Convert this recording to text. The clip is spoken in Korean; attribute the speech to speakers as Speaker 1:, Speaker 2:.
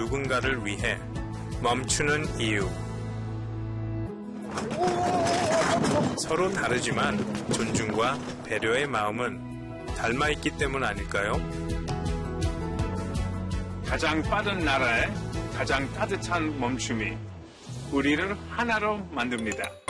Speaker 1: 누군가를 위해 멈추는 이유. 서로 다르지만 존중과 배려의 마음은 닮아 있기 때문 아닐까요?
Speaker 2: 가장 빠른 나라에 가장 따뜻한 멈춤이 우리를 하나로 만듭니다.